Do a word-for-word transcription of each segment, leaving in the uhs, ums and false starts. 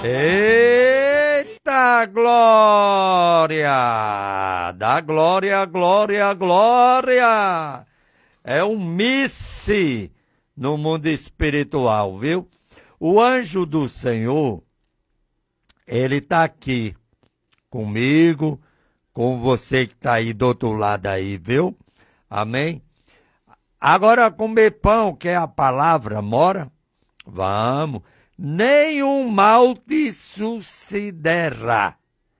Eita glória! Dá glória, glória, glória! É um misse no mundo espiritual, viu? O anjo do Senhor, ele está aqui comigo, com você que está aí do outro lado aí, viu? Amém? Agora comer pão, que é a palavra, mora? Vamos. Nenhum mal te sucederá.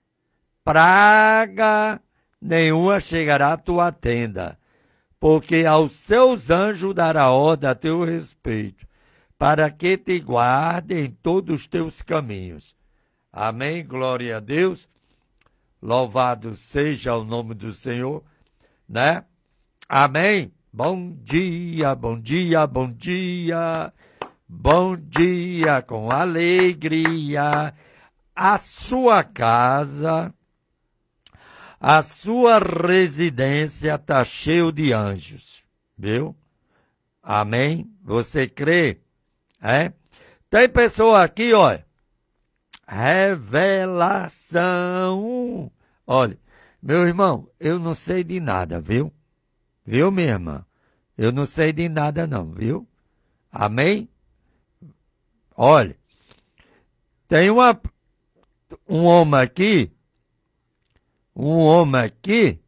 Praga nenhuma chegará à tua tenda, porque aos seus anjos dará ordem a teu respeito, para que te guardem em todos os teus caminhos. Amém? Glória a Deus. Louvado seja o nome do Senhor, né? Amém? Bom dia, bom dia, bom dia. Bom dia com alegria. A sua casa, a sua residência está cheio de anjos, viu? Amém? Você crê? É? Tem pessoa aqui, olha. Revelação. Olha, meu irmão, eu não sei de nada, viu? Viu, minha irmã? Eu não sei de nada não, viu? Amém? Olha, tem uma, um homem aqui, um homem aqui,